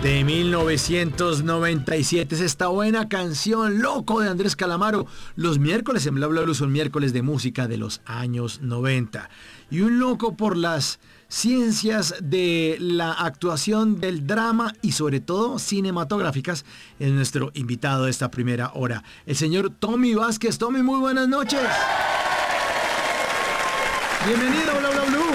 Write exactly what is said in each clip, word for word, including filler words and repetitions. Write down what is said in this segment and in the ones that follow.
De mil novecientos noventa y siete es esta buena canción, Loco, de Andrés Calamaro. Los miércoles en Bla Bla Blue son miércoles de música de los años noventa. Y un loco por las ciencias de la actuación, del drama y sobre todo cinematográficas es nuestro invitado de esta primera hora, el señor Tommy Vázquez. Tommy, muy buenas noches. Bienvenido a Bla Bla Blue.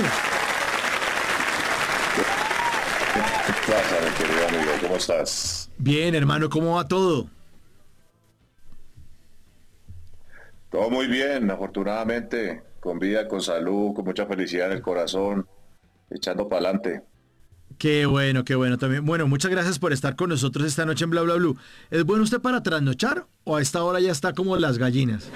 ¿Qué pasa, mi querido amigo? ¿Cómo estás? Bien, hermano, ¿cómo va todo? Todo muy bien, afortunadamente, con vida, con salud, con mucha felicidad en el corazón, echando para adelante. Qué bueno, qué bueno también. Bueno, muchas gracias por estar con nosotros esta noche en Bla Bla Blue. ¿Es bueno usted para trasnochar o a esta hora ya está como las gallinas?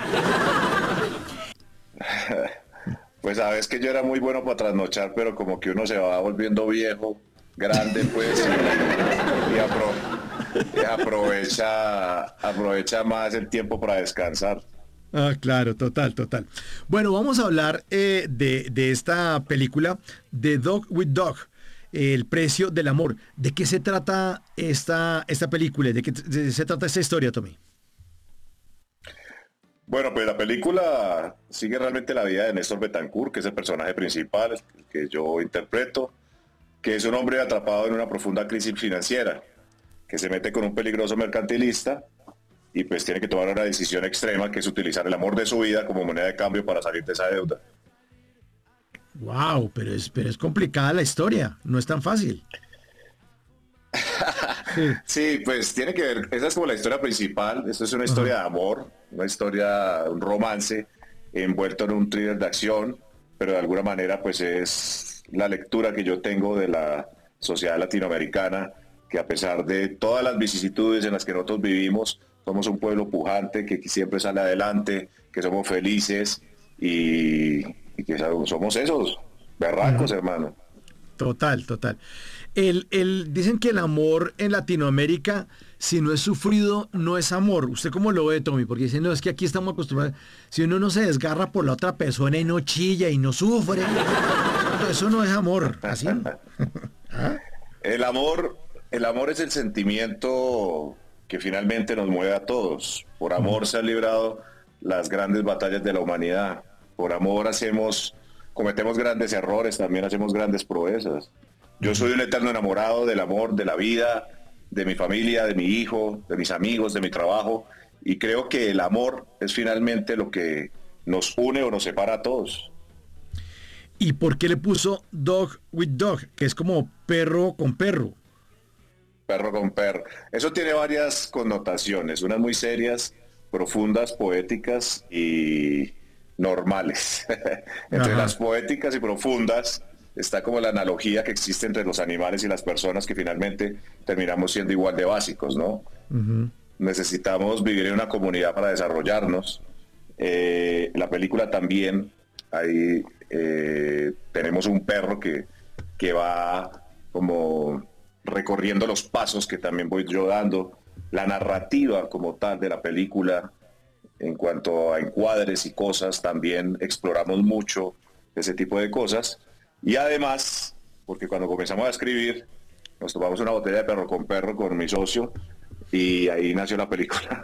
Pues sabes que yo era muy bueno para trasnochar, pero como que uno se va volviendo viejo, grande, pues, y, y, apro- y aprovecha, aprovecha más el tiempo para descansar. Ah, claro, total, total. Bueno, vamos a hablar eh, de, de esta película, The Dog with Dog, El precio del amor. ¿De qué se trata esta, esta película? ¿De qué de- se trata esta historia, Tommy? Bueno, pues la película sigue realmente la vida de Néstor Betancourt, que es el personaje principal, el que yo interpreto, que es un hombre atrapado en una profunda crisis financiera, que se mete con un peligroso mercantilista y pues tiene que tomar una decisión extrema, que es utilizar el amor de su vida como moneda de cambio para salir de esa deuda. Wow, pero es, pero es complicada la historia, no es tan fácil. Sí. Sí, pues tiene que ver, esa es como la historia principal, esto es una Ajá. historia de amor, una historia, un romance envuelto en un thriller de acción, pero de alguna manera pues es la lectura que yo tengo de la sociedad latinoamericana, que a pesar de todas las vicisitudes en las que nosotros vivimos, somos un pueblo pujante que siempre sale adelante, que somos felices y, y que somos esos berracos, Ujú. hermano. Total, total. El, el, dicen que el amor en Latinoamérica, si no es sufrido, no es amor. ¿Usted cómo lo ve, Tommy? Porque dicen, no, es que aquí estamos acostumbrados. Si uno no se desgarra por la otra persona y no chilla y no sufre, eso no es amor. Así no. ¿Ah? El amor, el amor es el sentimiento que finalmente nos mueve a todos. Por Ujú. amor se han librado las grandes batallas de la humanidad. Por amor hacemos, cometemos grandes errores, también hacemos grandes proezas. Yo Ujú. soy un eterno enamorado del amor, de la vida, de mi familia, de mi hijo, de mis amigos, de mi trabajo. Y creo que el amor es finalmente lo que nos une o nos separa a todos. ¿Y por qué le puso dog with dog? Que es como perro con perro. Perro con perro. Eso tiene varias connotaciones, unas muy serias, profundas, poéticas y normales. Entre las Ajá. poéticas y profundas está como la analogía que existe entre los animales y las personas, que finalmente terminamos siendo igual de básicos, ¿no? Ujú. Necesitamos vivir en una comunidad para desarrollarnos. Eh, la película también, ahí eh, tenemos un perro que, que va como recorriendo los pasos que también voy yo dando, la narrativa como tal de la película, en cuanto a encuadres y cosas, también exploramos mucho ese tipo de cosas. Y además, porque cuando comenzamos a escribir, nos tomamos una botella de perro con perro con mi socio y ahí nació la película.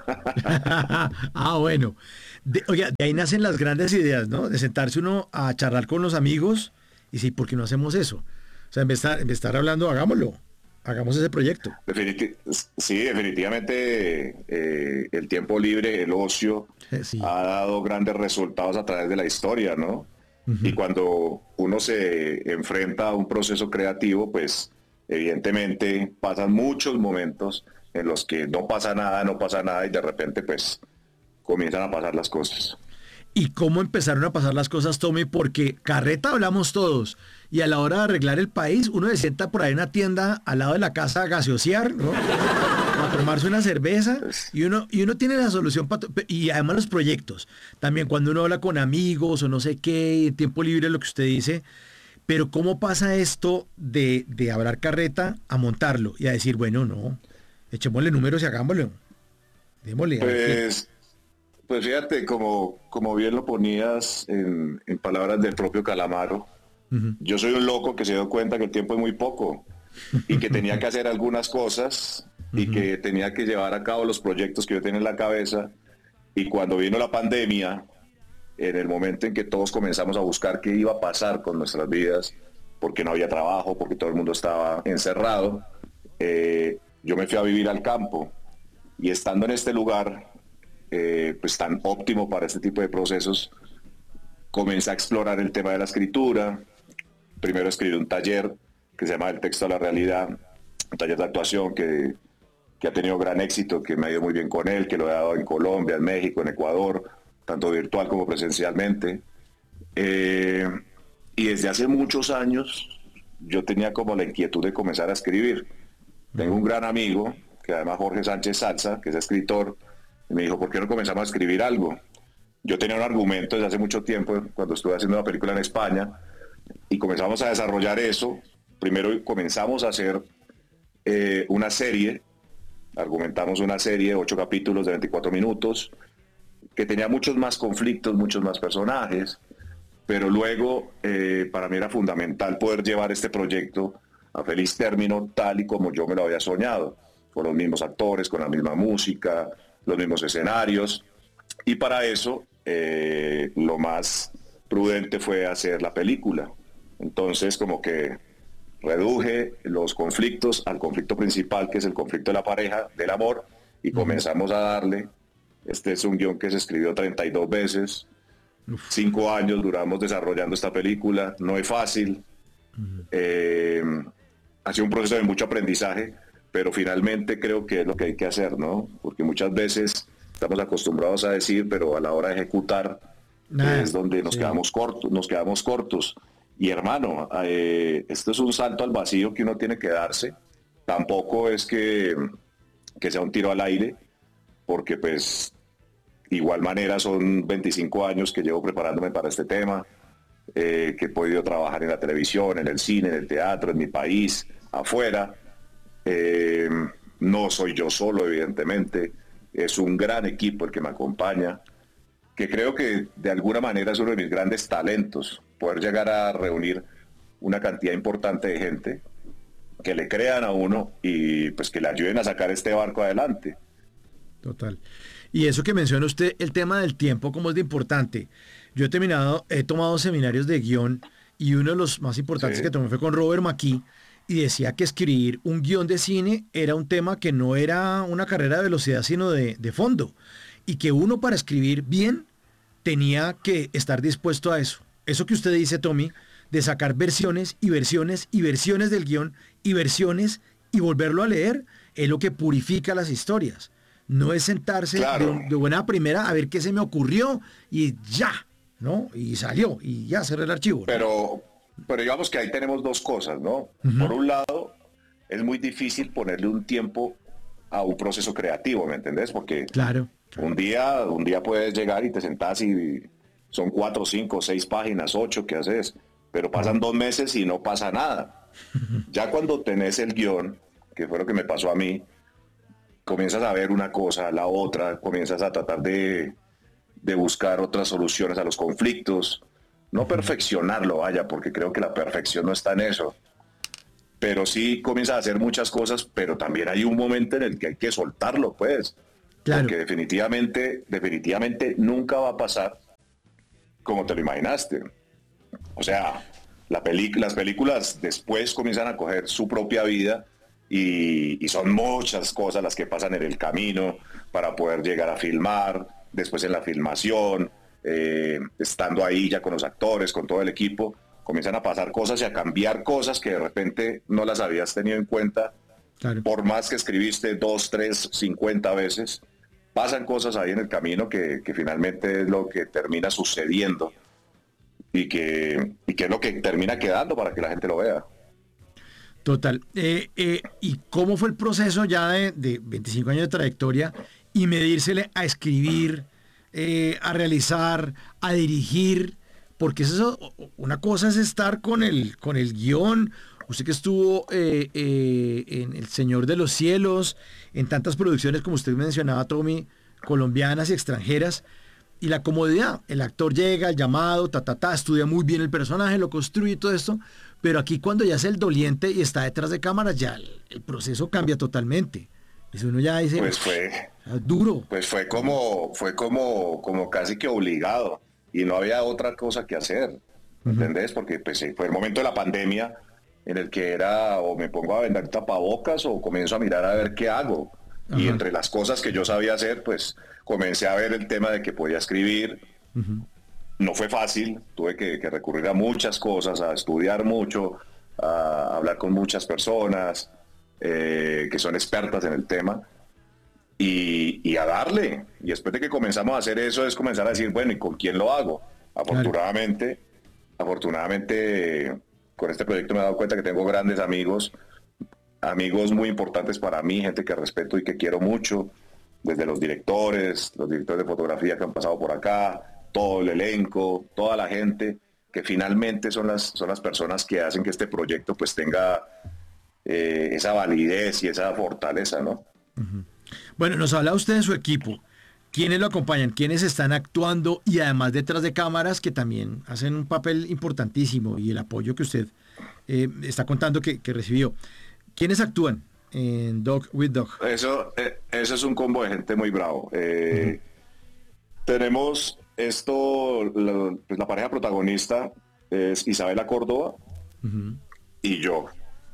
Ah, bueno. De, oiga, de ahí nacen las grandes ideas, ¿no? De sentarse uno a charlar con los amigos y sí, ¿por qué no hacemos eso? O sea, en vez de estar, en vez de estar hablando, hagámoslo. Hagamos ese proyecto. Definiti- sí, definitivamente eh, el tiempo libre, el ocio, Sí. ha dado grandes resultados a través de la historia, ¿no? Y Ujú. cuando uno se enfrenta a un proceso creativo, pues evidentemente pasan muchos momentos en los que no pasa nada, no pasa nada y de repente pues comienzan a pasar las cosas. ¿Y cómo empezaron a pasar las cosas, Tommy? Porque carreta hablamos todos. Y a la hora de arreglar el país, uno se sienta por ahí en una tienda al lado de la casa a gaseosear, ¿no? A tomarse una cerveza Entonces, y uno, y uno tiene la solución para... Y además los proyectos. También cuando uno habla con amigos o no sé qué, y en tiempo libre, lo que usted dice. Pero ¿cómo pasa esto de, de hablar carreta a montarlo y a decir, bueno, no, echémosle números y hagámoslo? Démosle, a ver qué. pues, pues fíjate, como, como bien lo ponías en, en palabras del propio Calamaro, Ujú. yo soy un loco que se dio cuenta que el tiempo es muy poco. y que tenía que hacer algunas cosas y Ujú. que tenía que llevar a cabo los proyectos que yo tenía en la cabeza. Y cuando vino la pandemia, en el momento en que todos comenzamos a buscar qué iba a pasar con nuestras vidas, porque no había trabajo, porque todo el mundo estaba encerrado, eh, yo me fui a vivir al campo. Y estando en este lugar, eh, pues tan óptimo para este tipo de procesos, comencé a explorar el tema de la escritura. Primero escribí un taller que se llama El texto a la realidad, un taller de actuación que, que ha tenido gran éxito, que me ha ido muy bien con él, que lo he dado en Colombia, en México, en Ecuador, tanto virtual como presencialmente. Eh, y desde hace muchos años yo tenía como la inquietud de comenzar a escribir. Tengo un gran amigo, que además Jorge Sánchez Salsa, que es escritor, y me dijo, ¿por qué no comenzamos a escribir algo? Yo tenía un argumento desde hace mucho tiempo, cuando estuve haciendo una película en España, y comenzamos a desarrollar eso. Primero comenzamos a hacer eh, una serie, argumentamos una serie, ocho capítulos de veinticuatro minutos, que tenía muchos más conflictos, muchos más personajes, pero luego eh, para mí era fundamental poder llevar este proyecto a feliz término tal y como yo me lo había soñado, con los mismos actores, con la misma música, los mismos escenarios, y para eso eh, lo más prudente fue hacer la película. Entonces como que reduje los conflictos al conflicto principal, que es el conflicto de la pareja, del amor, y comenzamos a darle. Este es un guión que se escribió treinta y dos veces, Uf. cinco años duramos desarrollando esta película, no es fácil, eh, ha sido un proceso de mucho aprendizaje, pero finalmente creo que es lo que hay que hacer, ¿no? Porque muchas veces estamos acostumbrados a decir, pero a la hora de ejecutar Nada, es donde nos sí. quedamos cortos, nos quedamos cortos. Y hermano, eh, esto es un salto al vacío que uno tiene que darse. Tampoco es que, que sea un tiro al aire, porque pues igual manera son veinticinco años que llevo preparándome para este tema, eh, que he podido trabajar en la televisión, en el cine, en el teatro, en mi país, afuera. Eh, no soy yo solo, evidentemente, es un gran equipo el que me acompaña, que creo que de alguna manera es uno de mis grandes talentos, poder llegar a reunir una cantidad importante de gente que le crean a uno y pues que le ayuden a sacar este barco adelante. Total. Y eso que menciona usted, el tema del tiempo, como es de importante. Yo he terminado, he tomado seminarios de guión y uno de los más importantes Sí. que tomé fue con Robert McKee y decía que escribir un guión de cine era un tema que no era una carrera de velocidad, sino de, de fondo. Y que uno para escribir bien tenía que estar dispuesto a eso. Eso que usted dice, Tommy, de sacar versiones y versiones y versiones del guión y versiones y volverlo a leer, es lo que purifica las historias. No es sentarse Claro. de, de buena primera a ver qué se me ocurrió y ya, ¿no? Y salió y ya cerré el archivo, ¿no? Pero, pero digamos que ahí tenemos dos cosas, ¿no? Ujú. Por un lado, es muy difícil ponerle un tiempo a un proceso creativo, ¿me entendés? Porque Claro. un día, un día puedes llegar y te sentás y son cuatro, cinco, seis páginas, ocho, ¿qué haces? Pero pasan dos meses y no pasa nada. Ya cuando tenés el guión, que fue lo que me pasó a mí, comienzas a ver una cosa, la otra, comienzas a tratar de, de buscar otras soluciones a los conflictos, no perfeccionarlo, vaya, porque creo que la perfección no está en eso, pero sí comienzas a hacer muchas cosas, pero también hay un momento en el que hay que soltarlo, pues, Claro. porque definitivamente, definitivamente nunca va a pasar como te lo imaginaste. O sea, la peli- las películas después comienzan a coger su propia vida y, y son muchas cosas las que pasan en el camino para poder llegar a filmar, después en la filmación, eh, estando ahí ya con los actores, con todo el equipo, comienzan a pasar cosas y a cambiar cosas que de repente no las habías tenido en cuenta, Claro. por más que escribiste dos, tres, cincuenta veces, pasan cosas ahí en el camino que, que finalmente es lo que termina sucediendo y que, y que es lo que termina quedando para que la gente lo vea. Total. Eh, eh, ¿Y cómo fue el proceso ya de, de veinticinco años de trayectoria y medírsele a escribir, eh, a realizar, a dirigir? Porque eso, una cosa es estar con el, con el guión. Usted que estuvo eh, eh, en El Señor de los Cielos, en tantas producciones como usted mencionaba, Tommy, colombianas y extranjeras, y la comodidad. El actor llega, el llamado, ta, ta, ta, estudia muy bien el personaje, lo construye y todo esto, pero aquí cuando ya es el doliente y está detrás de cámaras, ya el, el proceso cambia totalmente. Eso uno ya dice, Pues fue, duro. pues fue como, fue como, como casi que obligado y no había otra cosa que hacer, Uh-huh. ¿entendés? Porque pues sí, fue el momento de la pandemia en el que era o me pongo a vender tapabocas o comienzo a mirar a ver qué hago. Uh-huh. Y entre las cosas que yo sabía hacer, pues comencé a ver el tema de que podía escribir. Uh-huh. No fue fácil, tuve que, que recurrir a muchas cosas, a estudiar mucho, a hablar con muchas personas eh, que son expertas en el tema y, y a darle. Y después de que comenzamos a hacer eso es comenzar a decir, bueno, ¿y con quién lo hago? Afortunadamente, claro. afortunadamente con este proyecto me he dado cuenta que tengo grandes amigos, amigos muy importantes para mí, gente que respeto y que quiero mucho, desde los directores, los directores de fotografía que han pasado por acá, todo el elenco, toda la gente, que finalmente son las, son las personas que hacen que este proyecto pues tenga eh, esa validez y esa fortaleza, ¿no? Uh-huh. Bueno, nos habla usted de su equipo. ¿Quiénes lo acompañan? ¿Quiénes están actuando? Y además detrás de cámaras que también hacen un papel importantísimo y el apoyo que usted eh, está contando que, que recibió. ¿Quiénes actúan en Dog with Dog? Eso, eh, eso es un combo de gente muy bravo. Eh, uh-huh. Tenemos esto, la, pues la pareja protagonista es Isabela Córdoba uh-huh. y yo.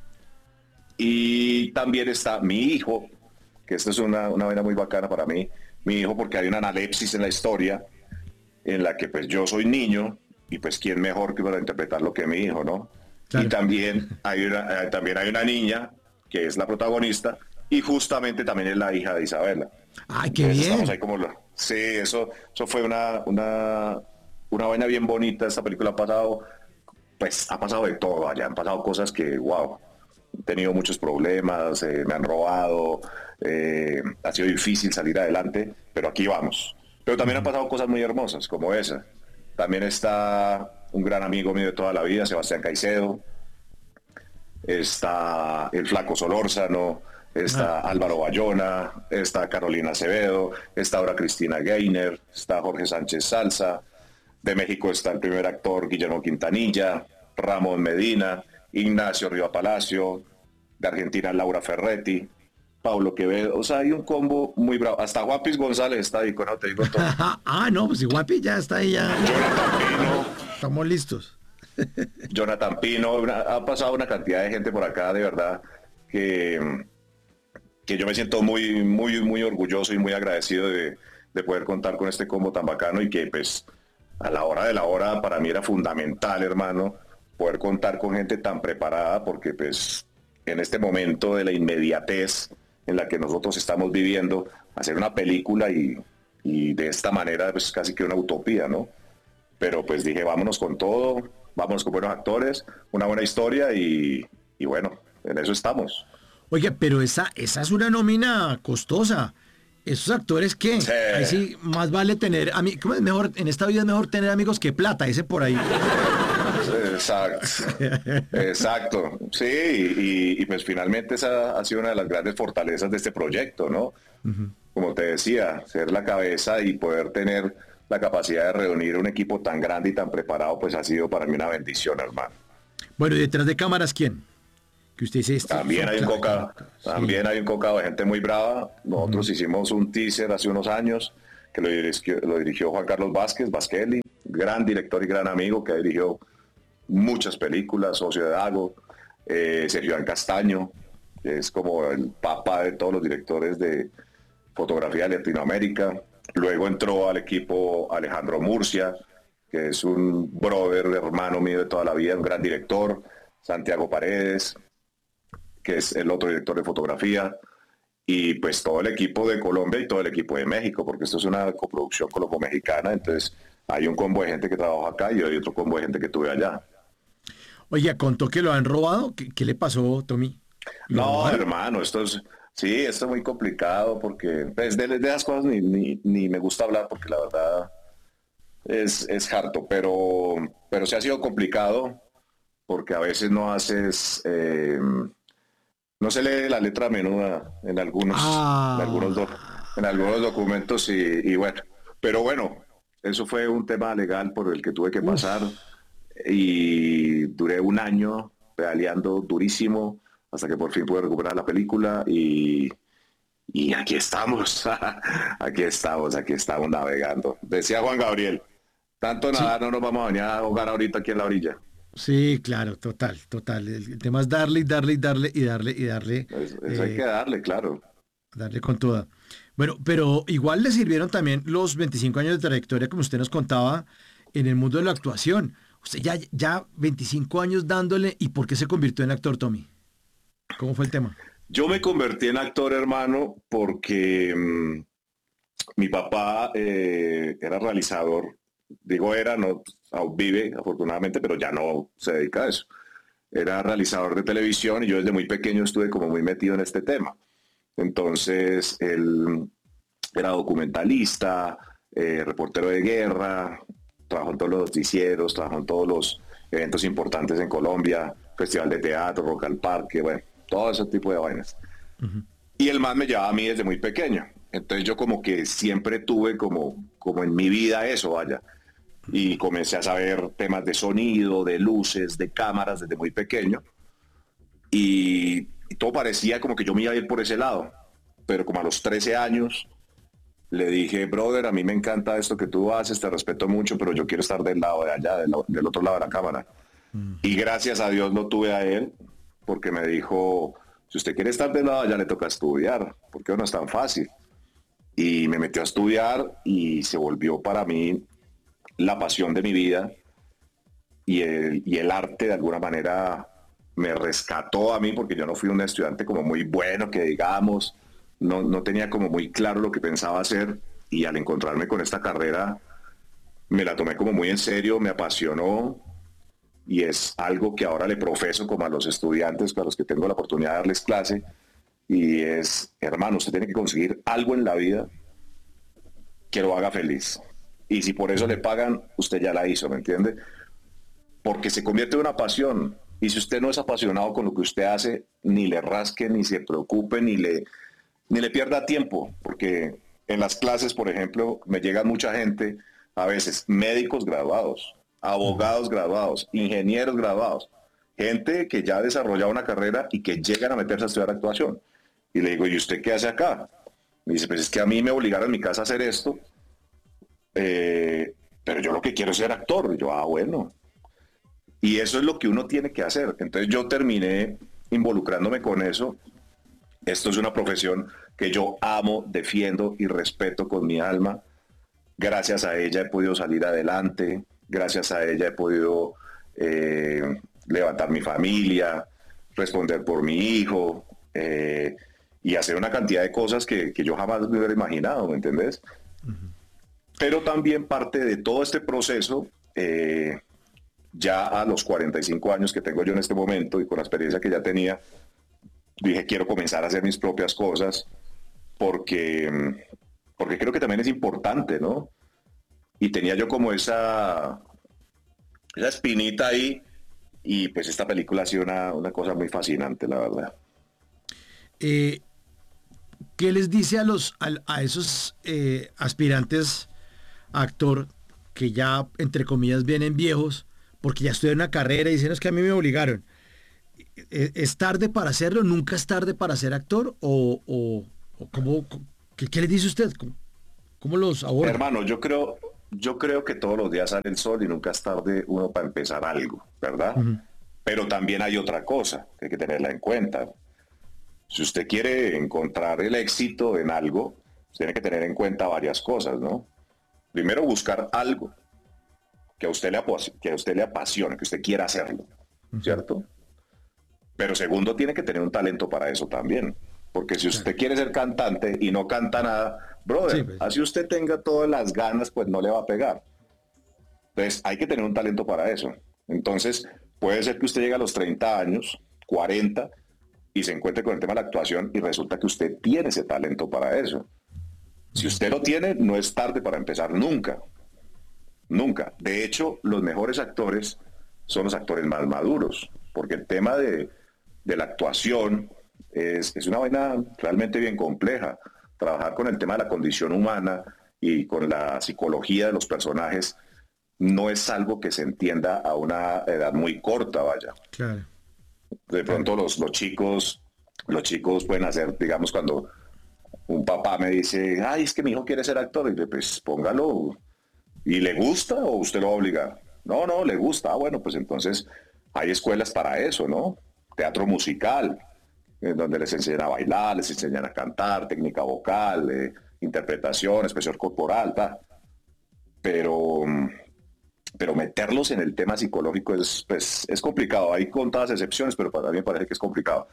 Y también está mi hijo, que esta es una, una vaina muy bacana para mí, mi hijo, porque hay una analepsis en la historia en la que pues yo soy niño y pues quién mejor que para interpretarlo que mi hijo, ¿no? Claro. Y también hay, una, también hay una niña que es la protagonista y justamente también es la hija de Isabela. ¡Ay, qué Entonces, bien! Estamos ahí como lo, sí, eso, eso fue una, una, una vaina bien bonita. Esta película ha pasado, pues ha pasado de todo allá, han pasado cosas que, wow, he tenido muchos problemas, eh, me han robado, eh, ha sido difícil salir adelante, pero aquí vamos. Pero también han pasado cosas muy hermosas, como esa. También está un gran amigo mío de toda la vida, Sebastián Caicedo, está el Flaco Solórzano, está ah. Álvaro Bayona, está Carolina Acevedo, está ahora Cristina Gainer, está Jorge Sánchez Salsa, de México está el primer actor Guillermo Quintanilla, Ramón Medina, Ignacio Riva Palacio, de Argentina Laura Ferretti, Pablo Quevedo, o sea, hay un combo muy bravo, hasta Guapis González está ahí, no te digo todo. Ah, no, pues si Guapis ya está ahí, ya. Jonathan Pino. Estamos listos. Jonathan Pino, una, ha pasado una cantidad de gente por acá, de verdad, que, que yo me siento muy, muy, muy orgulloso y muy agradecido de, de poder contar con este combo tan bacano y que pues a la hora de la hora para mí era fundamental, hermano, poder contar con gente tan preparada porque pues en este momento de la inmediatez en la que nosotros estamos viviendo, hacer una película y, y de esta manera pues casi que una utopía, ¿no? Pero pues dije, vámonos con todo, vámonos con buenos actores, una buena historia y, y bueno, en eso estamos. Oye, pero esa, esa es una nómina costosa. ¿Esos actores qué? Sí. Ahí sí, más vale tener... A mí, ¿cómo es mejor? En esta vida es mejor tener amigos que plata, ese por ahí. Exacto, exacto, sí, y, y pues finalmente esa ha sido una de las grandes fortalezas de este proyecto, ¿no? Uh-huh. Como te decía, ser la cabeza y poder tener la capacidad de reunir un equipo tan grande y tan preparado, pues ha sido para mí una bendición, hermano. Bueno, y detrás de cámaras, ¿quién? Que usted dice esto. También hay un coca, sí. también hay un coca de gente muy brava. Nosotros uh-huh. hicimos un teaser hace unos años que lo dirigió, lo dirigió Juan Carlos Vázquez, Vasqueli, gran director y gran amigo que dirigió muchas películas, Socio de Dago, eh, Sergio Iván Castaño, que es como el papá de todos los directores de fotografía de Latinoamérica. Luego entró al equipo Alejandro Murcia, que es un brother, hermano mío de toda la vida, un gran director. Santiago Paredes, que es el otro director de fotografía. Y pues todo el equipo de Colombia y todo el equipo de México, porque esto es una coproducción colombo-mexicana, entonces hay un combo de gente que trabaja acá y hay otro combo de gente que tuve allá. Oye, ¿contó que lo han robado? ¿Qué, qué le pasó, Tommy? No, robaron? Hermano, esto es... Sí, esto es muy complicado porque pues, de, de esas cosas ni, ni, ni me gusta hablar porque la verdad es, es harto, pero, pero sí ha sido complicado porque a veces no haces... Eh, no se lee la letra menuda en algunos, ah. en algunos, do, en algunos documentos y, y bueno, pero bueno, eso fue un tema legal por el que tuve que pasar Uf, y duré un año pedaleando durísimo hasta que por fin pude recuperar la película y, y aquí estamos, aquí estamos, aquí estamos navegando. Decía Juan Gabriel, tanto sí, nadar no nos vamos a venir a ahogar ahorita aquí en la orilla. sí, claro, total, total. El, el tema es darle y darle y darle y darle y darle, Eso, eso hay que eh, darle, claro. darle con toda. Bueno, pero igual le sirvieron también los veinticinco años de trayectoria, como usted nos contaba, en el mundo de la actuación. Usted ya, ya veinticinco años dándole, ¿y por qué se convirtió en actor, Tommy? ¿Cómo fue el tema? Yo me convertí en actor, hermano, porque mmm, mi papá eh, era realizador. Digo era, no aún vive afortunadamente, pero ya no se dedica a eso. Era realizador de televisión y yo desde muy pequeño estuve como muy metido en este tema. Entonces, él era documentalista, eh, reportero de guerra, trabajó en todos los noticieros, trabajó en todos los eventos importantes en Colombia, Festival de Teatro, Rock al Parque, bueno, todo ese tipo de vainas. Ujú. Y el man me llevaba a mí desde muy pequeño. Entonces yo como que siempre tuve como, como en mi vida eso, vaya. Y comencé a saber temas de sonido, de luces, de cámaras desde muy pequeño. Y, y todo parecía como que yo me iba a ir por ese lado. Pero como a los trece años le dije, brother, a mí me encanta esto que tú haces, te respeto mucho, pero yo quiero estar del lado de allá, del, del otro lado de la cámara. Y gracias a Dios lo tuve a él, porque me dijo, si usted quiere estar del lado de allá, le toca estudiar, porque no es tan fácil. Y me metió a estudiar y se volvió para mí la pasión de mi vida y el, y el arte de alguna manera me rescató a mí porque yo no fui un estudiante como muy bueno, que digamos, no, no tenía como muy claro lo que pensaba hacer y al encontrarme con esta carrera me la tomé como muy en serio, me apasionó y es algo que ahora le profeso como a los estudiantes, a los que tengo la oportunidad de darles clase y es, hermano, usted tiene que conseguir algo en la vida que lo haga feliz. Y si por eso le pagan, usted ya la hizo, ¿me entiende? Porque se convierte en una pasión. Y si usted no es apasionado con lo que usted hace, ni le rasque, ni se preocupe, ni le, ni le pierda tiempo. Porque en las clases, por ejemplo, me llega mucha gente, a veces médicos graduados, Ujú. abogados graduados, ingenieros graduados, gente que ya ha desarrollado una carrera y que llegan a meterse a estudiar actuación. Y le digo, ¿y usted qué hace acá? Me dice, pues es que a mí me obligaron en mi casa a hacer esto, eh, pero yo lo que quiero es ser actor. Y yo, ah, bueno. Y eso es lo que uno tiene que hacer. Entonces yo terminé involucrándome con eso. Esto es una profesión que yo amo, defiendo y respeto con mi alma. Gracias a ella he podido salir adelante. Gracias a ella he podido eh, levantar mi familia, responder por mi hijo eh, y hacer una cantidad de cosas que, que yo jamás me hubiera imaginado, ¿me entendés? Pero también parte de todo este proceso, eh, ya a los cuarenta y cinco años que tengo yo en este momento y con la experiencia que ya tenía, dije quiero comenzar a hacer mis propias cosas porque, porque creo que también es importante, ¿no? Y tenía yo como esa, esa espinita ahí y pues esta película ha sido una, una cosa muy fascinante, la verdad. Eh, ¿Qué les dice a los a, a esos eh, aspirantes a actor que ya, entre comillas, vienen viejos porque ya estudiaron una carrera y dicen, "No, es que a mí me obligaron"? ¿E- ¿Es tarde para hacerlo? ¿Nunca es tarde para ser actor? ¿O, o, o cómo, qué, qué le dice usted? ¿Cómo, cómo los aborda? Hermano, yo creo, yo creo que todos los días sale el sol y nunca es tarde uno para empezar algo, ¿verdad? Ujú. Pero también hay otra cosa que hay que tenerla en cuenta. Si usted quiere encontrar el éxito en algo, tiene que tener en cuenta varias cosas, ¿no? Primero, buscar algo que a usted le, apos- que a usted le apasione, que usted quiera hacerlo, Ujú. ¿cierto? Pero segundo, tiene que tener un talento para eso también. Porque si Claro. usted quiere ser cantante y no canta nada, Sí, brother, pues. así usted tenga todas las ganas, pues no le va a pegar. Entonces, hay que tener un talento para eso. Entonces, puede ser que usted llegue a los treinta años, cuarenta, y se encuentre con el tema de la actuación y resulta que usted tiene ese talento para eso. Si Ujú. usted lo tiene, no es tarde para empezar nunca, nunca. De hecho, los mejores actores son los actores más maduros, porque el tema de, de la actuación es, es una vaina realmente bien compleja. Trabajar con el tema de la condición humana y con la psicología de los personajes, no es algo que se entienda a una edad muy corta, vaya. Claro. De pronto los, los chicos, los chicos pueden hacer, digamos, cuando un papá me dice, ay, es que mi hijo quiere ser actor, y le, pues póngalo. ¿Y le gusta o usted lo va a obligar? No, no, le gusta. Ah, bueno, pues entonces hay escuelas para eso, ¿no? Teatro musical, en donde les enseñan a bailar, les enseñan a cantar, técnica vocal, eh, interpretación, expresión corporal, tal. Pero, pero meterlos en el tema psicológico es, pues, es complicado. Hay contadas excepciones, pero para mí me parece que es complicado.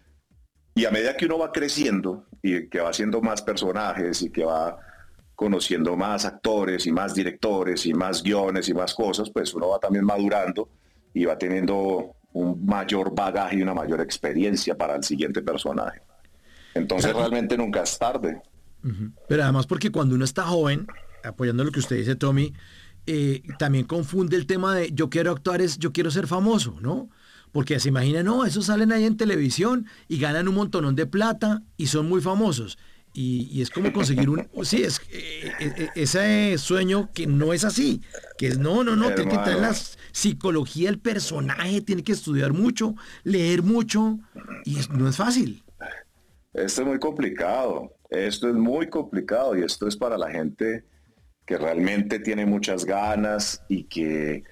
Y a medida que uno va creciendo y que va haciendo más personajes y que va conociendo más actores y más directores y más guiones y más cosas, pues uno va también madurando y va teniendo un mayor bagaje y una mayor experiencia para el siguiente personaje. Entonces realmente nunca es tarde. Uh-huh. Pero además porque cuando uno está joven, apoyando lo que usted dice, Tommy, eh, también confunde el tema de yo quiero actuar, es yo quiero ser famoso, ¿no? Porque se imagina, no, esos salen ahí en televisión y ganan un montonón de plata y son muy famosos. Y, y es como conseguir un... Sí, es eh, eh, ese sueño que no es así, que es no, no, no, Hermano, tiene que entrar en la psicología del personaje, tiene que estudiar mucho, leer mucho, y es, no es fácil. Esto es muy complicado, esto es muy complicado y esto es para la gente que realmente tiene muchas ganas y que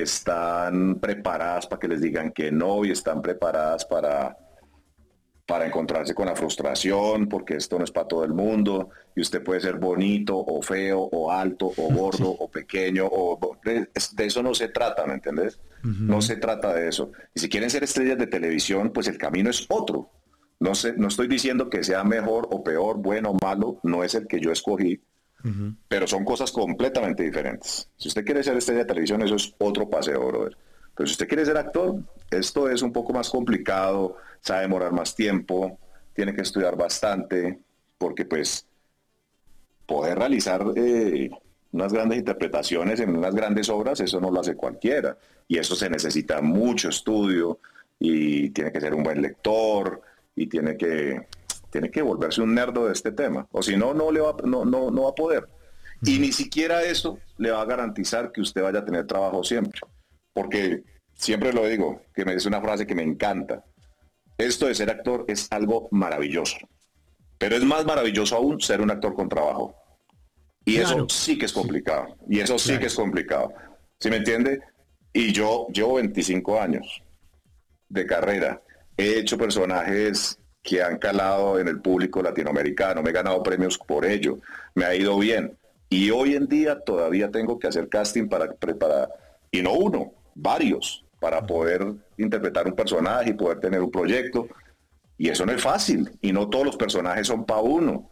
están preparadas para que les digan que no y están preparadas para... para encontrarse con la frustración, porque esto no es para todo el mundo, y usted puede ser bonito, o feo, o alto, o gordo, sí. o pequeño, o de eso no se trata, ¿me entendés? Uh-huh. No se trata de eso. Y si quieren ser estrellas de televisión, pues el camino es otro. No sé, no estoy diciendo que sea mejor o peor, bueno o malo, no es el que yo escogí, uh-huh. pero son cosas completamente diferentes. Si usted quiere ser estrella de televisión, eso es otro paseo, brother. Pero si usted quiere ser actor, esto es un poco más complicado, se va a demorar más tiempo, tiene que estudiar bastante, porque pues poder realizar eh, unas grandes interpretaciones en unas grandes obras, eso no lo hace cualquiera. Y eso se necesita mucho estudio, y tiene que ser un buen lector, y tiene que, tiene que volverse un nerdo de este tema. O si no, no, le va, no, no, no va a poder. Y ni siquiera eso le va a garantizar que usted vaya a tener trabajo siempre. Porque siempre lo digo, que me dice una frase que me encanta. Esto de ser actor es algo maravilloso, pero es más maravilloso aún ser un actor con trabajo. Y claro. Eso sí que es complicado, y eso sí claro. que es complicado. ¿Sí me entiende? Y yo llevo veinticinco años de carrera. He hecho personajes que han calado en el público latinoamericano, me he ganado premios por ello, me ha ido bien. Y hoy en día todavía tengo que hacer casting para preparar, y no uno, varios, para poder interpretar un personaje y poder tener un proyecto. Y eso no es fácil. Y no todos los personajes son para uno.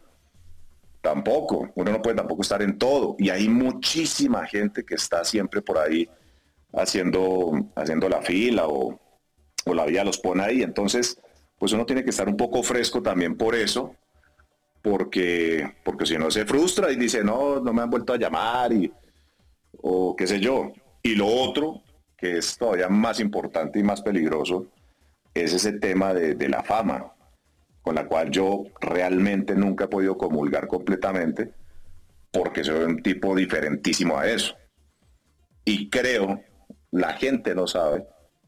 Tampoco. Uno no puede tampoco estar en todo. Y hay muchísima gente que está siempre por ahí haciendo, haciendo la fila o, o la vida los pone ahí. Entonces, pues uno tiene que estar un poco fresco también por eso. Porque, porque si no se frustra y dice, no, no me han vuelto a llamar y, o qué sé yo. Y lo otro, que es todavía más importante y más peligroso, es ese tema de, de la fama, con la cual yo realmente nunca he podido comulgar completamente, porque soy un tipo diferentísimo a eso. Y creo, la gente no sabe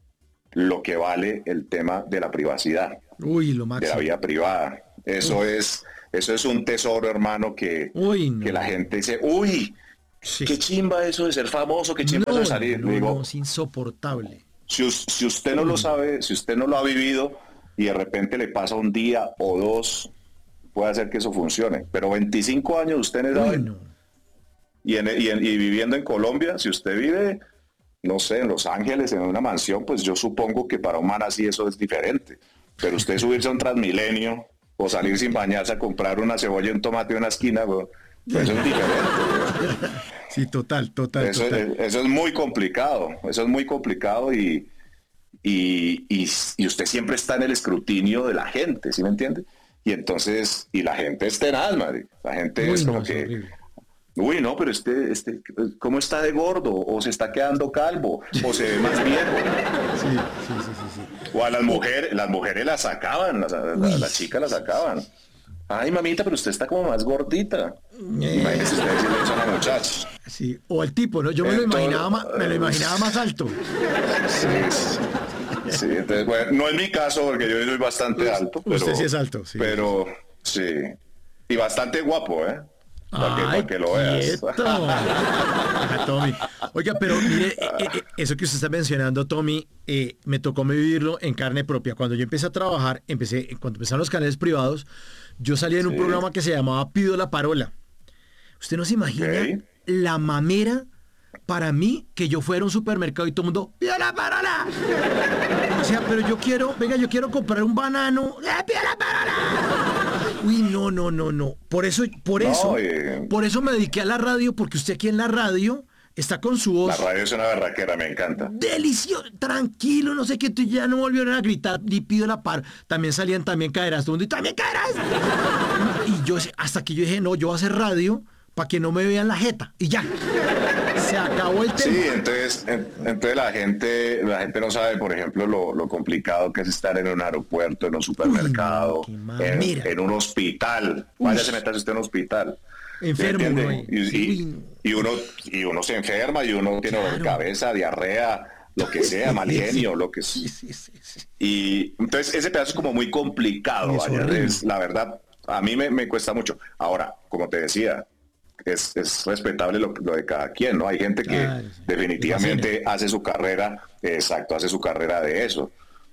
lo que vale el tema de la privacidad, Uy, lo máximo. de la vida privada. Eso Uf. es, eso es un tesoro, hermano, que, Uy, no. que la gente dice, uy, Sí. qué chimba eso de ser famoso, qué chimba no, eso de salir. No, Digo, no, es insoportable. Si, si usted no lo sabe, si usted no lo ha vivido y de repente le pasa un día o dos, puede hacer que eso funcione. Pero veinticinco años usted en esa no. y, en, y, en, y viviendo en Colombia, si usted vive, no sé, en Los Ángeles, en una mansión, pues yo supongo que para un man así eso es diferente. Pero usted subirse a un Transmilenio o salir sin bañarse a comprar una cebolla y un tomate en una esquina, pues eso es diferente. Sí, total, total. Eso, total. Es, eso es muy complicado, eso es muy complicado y, y, y, y usted siempre está en el escrutinio de la gente, ¿sí me entiende? Y entonces, y la gente es tenaz, madre. La gente Uy, es como no, que, es uy, no, pero este, este, ¿cómo está de gordo? O se está quedando calvo, o se ve más viejo. Sí, sí, sí, sí, sí. O a las mujeres, las mujeres las sacaban, las, Uy, las chicas las sacaban. ay, mamita, pero usted está como más gordita. Eh, Imagínese usted decirle eso a una muchacha. sí. O el tipo, ¿no? Yo me lo Entonces, imaginaba, ma- me lo imaginaba más alto. Sí, sí. Sí, entonces, bueno, no es mi caso porque yo soy bastante alto, pero, Usted sí es alto, sí. pero sí, y bastante guapo, ¿eh? Para que, Ay, para que lo veas. quieto. Ajá, Tommy. Oiga, pero mire, eh, eh, eso que usted está mencionando, Tommy, eh, me tocó vivirlo en carne propia. Cuando yo empecé a trabajar, empecé, cuando empezaron los canales privados, yo salía en un Sí. programa que se llamaba Pido la Parola. Usted no se imagina Ok. la mamera para mí que yo fuera a un supermercado y todo el mundo, ¡pido la parola! O sea, pero yo quiero, venga, yo quiero comprar un banano, ¡eh, pido la parola! Uy, no, no, no, no. Por eso, por No, eso, eh. por eso me dediqué a la radio, porque usted aquí en la radio está con su La voz radio es una berraquera, me encanta. delicioso, tranquilo, no sé qué, tú ya no volvieron a gritar, ni pido la par. También salían, también caerás, todo el mundo, y también caerás. Y yo, hasta que yo dije, no, yo voy a hacer radio para que no me vean la jeta. Y ya, se acabó el tema. Sí, entonces, en- entonces la gente, la gente no sabe, por ejemplo, lo, lo complicado que es estar en un aeropuerto, en un supermercado, Uy, no, qué en, mamera. en un hospital. Uy. Vaya, se meta usted en un hospital. Enfermo ¿Sí me uno entiende? ahí. Y, Sí, y- uy, no. y uno, y uno se enferma y uno tiene dolor de Claro. cabeza, diarrea, lo que sea, mal genio, lo que Sí, sea. sí, sí, sí. Y entonces ese pedazo es como muy complicado, Es vaya, horrible. es, la verdad, a mí me, me cuesta mucho. Ahora, como te decía, es, es respetable lo, lo de cada quien, ¿no? Hay gente que Claro, sí. definitivamente hace su carrera, exacto, hace su carrera de eso.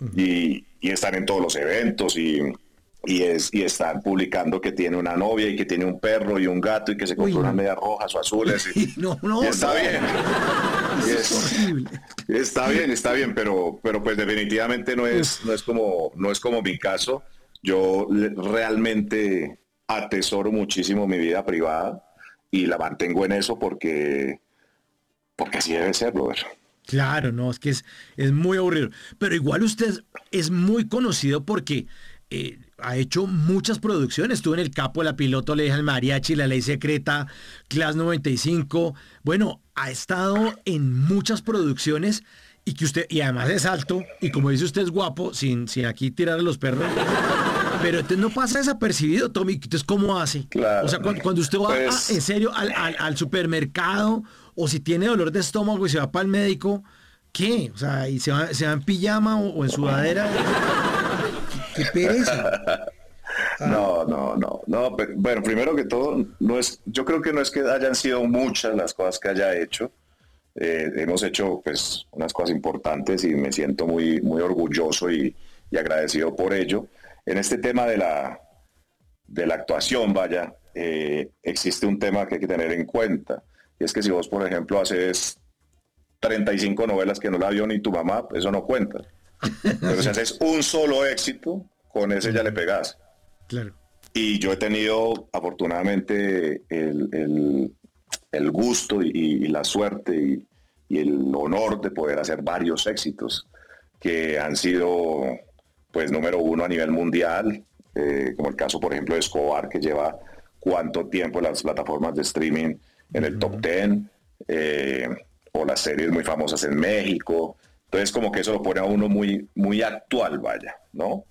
y, y están en todos los eventos y, y, es, y están publicando que tiene una novia y que tiene un perro y un gato y que se compró Uy, unas no. medias rojas o azules. Y, No, no, y está no. bien. Y Eso es- es horrible. Está bien, está bien, pero, pero pues definitivamente no es, no es como, no es como mi caso. Yo le- realmente atesoro muchísimo mi vida privada y la mantengo en eso porque, porque así debe ser, brother. Claro, no, es que es, es muy aburrido. Pero igual usted es muy conocido porque eh, ha hecho muchas producciones. Estuvo en El Capo, La Piloto, Le deja el Mariachi, La Ley Secreta, Class noventa y cinco. Bueno, ha estado en muchas producciones y que usted, y además es alto, y como dice usted es guapo, sin, sin aquí tirar a los perros. Pero entonces no pasa desapercibido, Tommy. Entonces, ¿cómo hace? Claro. O sea, cuando, cuando usted va Pues- a- en serio al, al- al supermercado o si tiene dolor de estómago y se va para el médico, ¿qué? O sea, y se va, se va en pijama o, o en sudadera. Qué, qué pereza. No, no, no, no. Pero, bueno, primero que todo, no es, yo creo que no es que hayan sido muchas las cosas que haya hecho. Eh, hemos hecho pues unas cosas importantes y me siento muy, muy orgulloso y, y agradecido por ello. En este tema de la, de la actuación, vaya, eh, existe un tema que hay que tener en cuenta. Y es que si vos, por ejemplo, haces treinta y cinco novelas que no la vio ni tu mamá, eso no cuenta. Pero si haces un solo éxito, con ese ya le pegas. Claro. Y yo he tenido, afortunadamente, el, el- el gusto y, y la suerte y, y el honor de poder hacer varios éxitos que han sido, pues, número uno a nivel mundial, eh, como el caso, por ejemplo, de Escobar, que lleva cuánto tiempo en las plataformas de streaming en el top ten, eh, o las series muy famosas en México. Entonces, como que eso lo pone a uno muy, muy actual, vaya, ¿no?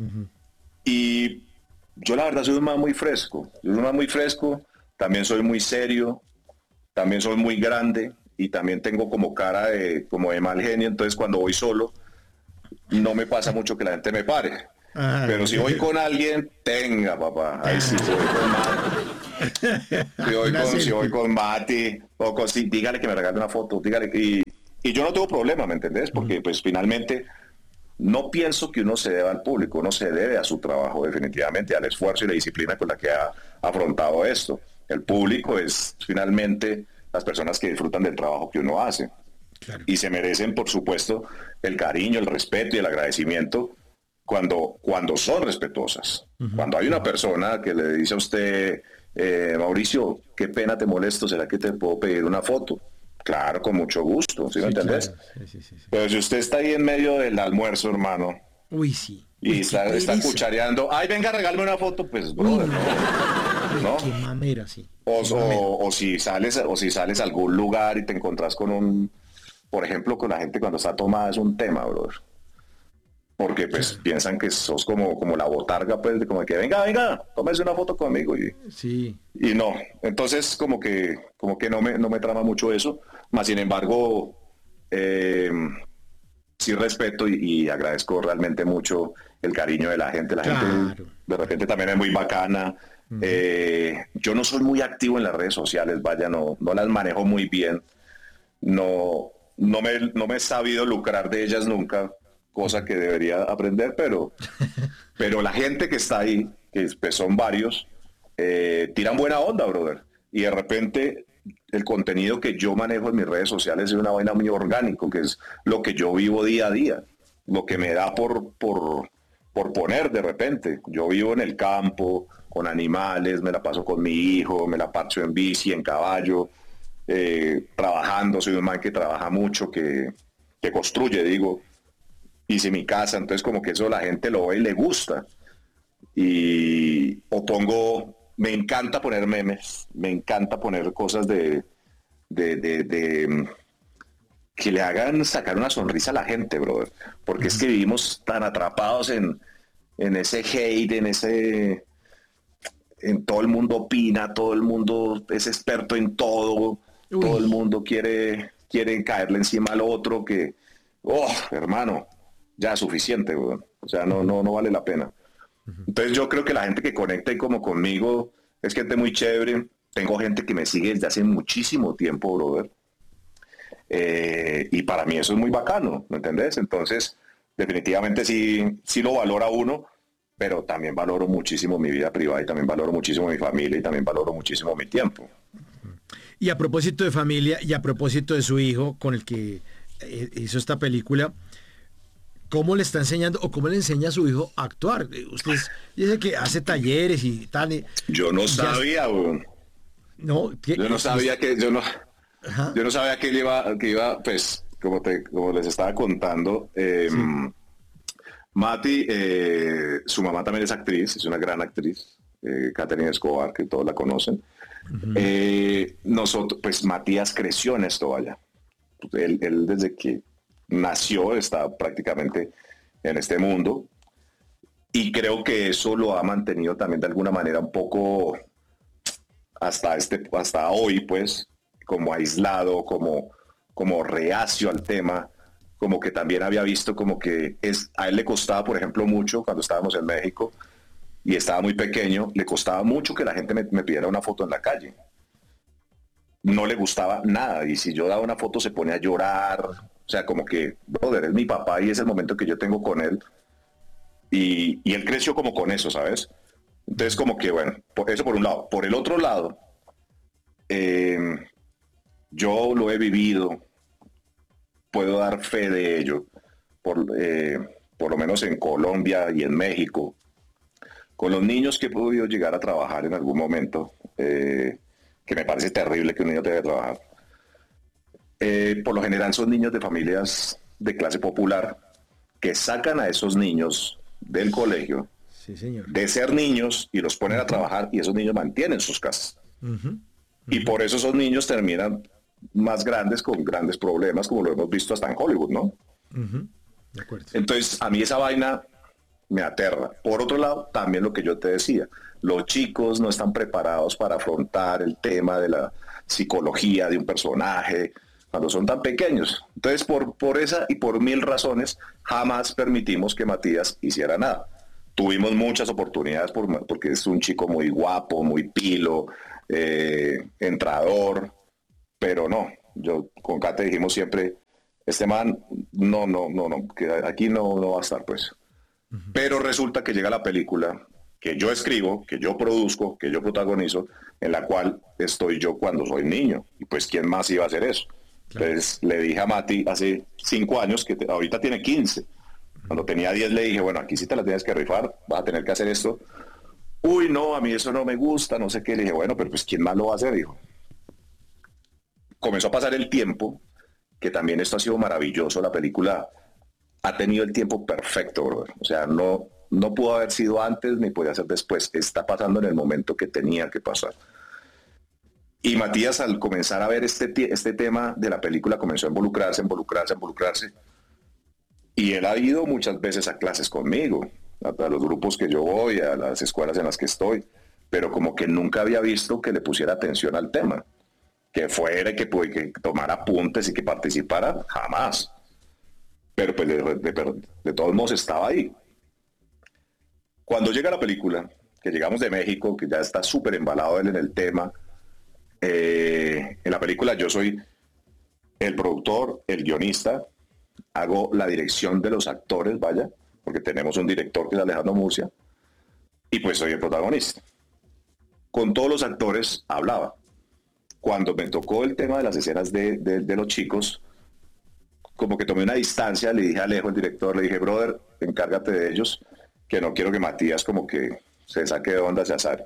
Y yo la verdad soy un man muy fresco, soy un man muy fresco, también soy muy serio, también soy muy grande y también tengo como cara de, como de mal genio, entonces cuando voy solo no me pasa mucho que la gente me pare. Ah, Pero si voy con alguien, tenga, papá, ahí sí, si voy con Mati, si voy Una con, si selfie. voy con Mati, o con, sí, dígale que me regale una foto, dígale, y, y yo no tengo problema, ¿me entendés? Porque pues finalmente no pienso que uno se deba al público, uno se debe a su trabajo definitivamente, al esfuerzo y la disciplina con la que ha afrontado esto. El público es finalmente las personas que disfrutan del trabajo que uno hace. Claro. Y se merecen, por supuesto, el cariño, el respeto y el agradecimiento cuando, cuando son respetuosas. Uh-huh. Cuando hay una persona que le dice a usted, eh, Mauricio, qué pena te molesto, ¿será que te puedo pedir una foto? Claro, con mucho gusto, ¿sí, sí me entendés? Claro. Sí, sí, sí, sí. Pero si usted está ahí en medio del almuerzo, hermano, Uy, sí. y Uy, está, qué está pereza. cuchareando, ay, venga, regálame una foto, pues, Uy, brother, no. ¿no? Uy, ¿No? qué mamera, sí. O, Qué mamera. o, o si sales o si sales a algún lugar y te encontrás con un, por ejemplo, con la gente cuando está tomada es un tema, brother. porque pues piensan que sos como, como la botarga, pues, de como que venga, venga, tómese una foto conmigo, y, Sí. y no. Entonces, como que, como que no me, no me trama mucho eso, más sin embargo, eh, sí respeto y, y agradezco realmente mucho el cariño de la gente. La gente Claro. de repente también es muy bacana. Ujú. Eh, yo no soy muy activo en las redes sociales, vaya, no, no las manejo muy bien. No, no me, no me he sabido lucrar de ellas nunca, cosa que debería aprender, pero, pero la gente que está ahí, que pues son varios, eh, tiran buena onda, brother. Y de repente el contenido que yo manejo en mis redes sociales es una vaina muy orgánico, que es lo que yo vivo día a día, lo que me da por, por, por poner de repente. Yo vivo en el campo, con animales, me la paso con mi hijo, me la paso en bici, en caballo, eh, trabajando, soy un man que trabaja mucho, que, que construye, digo, hice mi casa, entonces como que eso la gente lo ve y le gusta. Y o pongo, me encanta poner memes, me encanta poner cosas de, de, de, de mm, que le hagan sacar una sonrisa a la gente, brother, porque es Ujú. que vivimos tan atrapados en, en ese hate, en ese, en todo el mundo opina, todo el mundo es experto en todo, todo Uy. el mundo quiere, quiere caerle encima al otro, que, oh, hermano, ya es suficiente, weón. O sea, no, Ujú. no, no vale la pena. Ujú. Entonces yo creo que la gente que conecta y como conmigo es gente muy chévere. Tengo gente que me sigue desde hace muchísimo tiempo, brother. Eh, y para mí eso es muy bacano, ¿me entendés? Entonces, definitivamente sí, sí lo valora uno, pero también valoro muchísimo mi vida privada y también valoro muchísimo mi familia y también valoro muchísimo mi tiempo. Y a propósito de familia y a propósito de su hijo con el que eh, hizo esta película, ¿cómo le está enseñando o cómo le enseña a su hijo a actuar? Eh, Usted es- dice que hace talleres y tal, eh, Yo no ya, es- sabía, weón. no, que, Yo no eh, y es- sabía que, yo no, ajá, yo no sabía que él iba, que iba, pues, como te, como les estaba contando, eh, sí, Mati, eh, su mamá también es actriz, es una gran actriz, eh, Catherine Escobar, que todos la conocen. ujú, Eh, nosotros, pues Matías creció en esto, vaya. Él, él desde que nació está prácticamente en este mundo y creo que eso lo ha mantenido también de alguna manera un poco hasta, este, hasta hoy, pues, como aislado, como, como reacio al tema, como que también había visto como que es, a él le costaba, por ejemplo, mucho cuando estábamos en México y estaba muy pequeño, le costaba mucho que la gente me, me pidiera una foto en la calle. No le gustaba nada y si yo daba una foto se pone a llorar, o sea, como que, brother, es mi papá y es el momento que yo tengo con él y, y él creció como con eso, ¿sabes? Entonces ujú, como que, bueno, por eso por un lado. Por el otro lado, eh, yo lo he vivido, puedo dar fe de ello, por, eh, por lo menos en Colombia y en México, con los niños que he podido llegar a trabajar en algún momento, eh, que me parece terrible que un niño tenga que trabajar. Eh, por lo general son niños de familias de clase popular que sacan a esos niños del colegio, sí, señor. de ser niños y los ponen a Ujú, trabajar y esos niños mantienen sus casas. ujú, Y ujú, por eso esos niños terminan más grandes con grandes problemas, como lo hemos visto hasta en Hollywood, ¿no? ujú, de acuerdo. Entonces, a mí esa vaina me aterra. Por otro lado, también lo que yo te decía, los chicos no están preparados para afrontar el tema de la psicología de un personaje cuando son tan pequeños. Entonces, por, por esa y por mil razones, jamás permitimos que Matías hiciera nada. Tuvimos muchas oportunidades por, porque es un chico muy guapo, muy pilo, eh, entrador, pero no, yo con Kate dijimos siempre, este man, no, no, no, no, que aquí no, no va a estar pues. Ujú, Pero resulta que llega la película que yo escribo, que yo produzco, que yo protagonizo, en la cual estoy yo cuando soy niño. Y pues, ¿quién más iba a hacer eso? claro. Entonces le dije a Mati hace cinco años, que te, ahorita tiene quince. Cuando tenía diez le dije, bueno, aquí sí te la tienes que rifar, vas a tener que hacer esto. Uy, no, a mí eso no me gusta, no sé qué. Le dije, bueno, pero pues, ¿quién más lo va a hacer? Dijo. Comenzó a pasar el tiempo, que también esto ha sido maravilloso. La película ha tenido el tiempo perfecto, brother. O sea, no, no pudo haber sido antes ni podía ser después. Está pasando en el momento que tenía que pasar. Y Matías, al comenzar a ver este, este tema de la película, comenzó a involucrarse, involucrarse, involucrarse. Y él ha ido muchas veces a clases conmigo, a, a los grupos que yo voy, a las escuelas en las que estoy, pero como que nunca había visto que le pusiera atención al tema, que fuera, y que, pues, que tomara apuntes y que participara, jamás. Pero pues de, de, de todos modos estaba ahí. Cuando llega la película, que llegamos de México, que ya está súper embalado él en el tema, eh, en la película yo soy el productor, el guionista, hago la dirección de los actores, vaya, porque tenemos un director que es Alejandro Murcia, y pues soy el protagonista. Con todos los actores hablaba. Cuando me tocó el tema de las escenas de, de, de los chicos, como que tomé una distancia, le dije a Alejo, el director, le dije, brother, encárgate de ellos, que no quiero que Matías como que se saque de onda ese azar.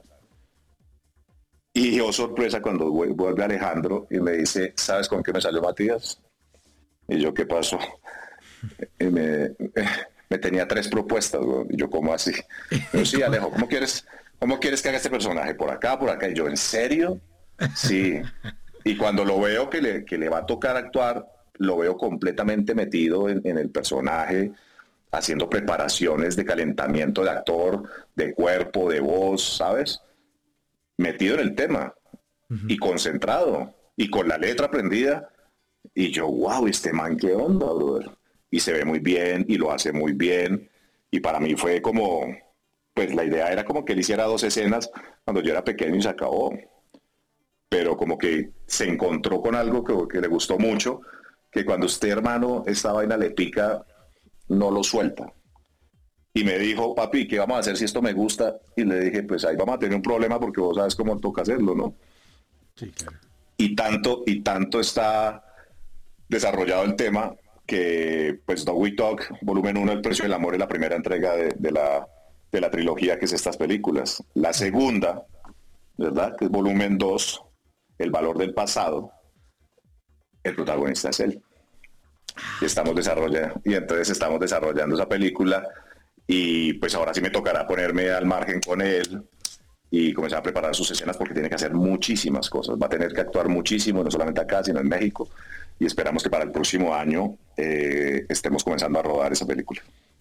Y yo, sorpresa, cuando vuelve Alejandro y me dice, ¿sabes con qué me salió Matías? Y yo, ¿qué pasó? Y me, me tenía tres propuestas, güey. Y yo, ¿cómo así? Yo, sí, Alejo, ¿cómo quieres, ¿cómo quieres que haga este personaje? ¿Por acá, por acá? Y yo, ¿en serio? Sí. Y cuando lo veo que le, que le va a tocar actuar, lo veo completamente metido en, en el personaje, haciendo preparaciones de calentamiento de actor, de cuerpo, de voz, ¿sabes? Metido en el tema, uh-huh. Y concentrado, y con la letra aprendida. Y yo, wow, este man, ¿qué onda, brother? Y se ve muy bien, y lo hace muy bien. Y para mí fue como, pues la idea era como que él hiciera dos escenas cuando yo era pequeño y se acabó. Pero como que se encontró con algo que, que le gustó mucho, que cuando usted, hermano, esta vaina le pica, no lo suelta. Y me dijo, papi, ¿qué vamos a hacer si esto me gusta? Y le dije, pues ahí vamos a tener un problema porque vos sabes cómo toca hacerlo, ¿no? Sí, claro. Y tanto, y tanto está desarrollado el tema que, pues, Dog We Talk, volumen uno, El precio del amor, es la primera entrega de, de, la, de la trilogía que es estas películas. La segunda, ¿verdad? Que es volumen dos, El valor del pasado. El protagonista es él. Y estamos desarrollando, y entonces estamos desarrollando esa película, y pues ahora sí me tocará ponerme al margen con él y comenzar a preparar sus escenas porque tiene que hacer muchísimas cosas. Va a tener que actuar muchísimo, no solamente acá, sino en México, y esperamos que para el próximo año eh, estemos comenzando a rodar esa película.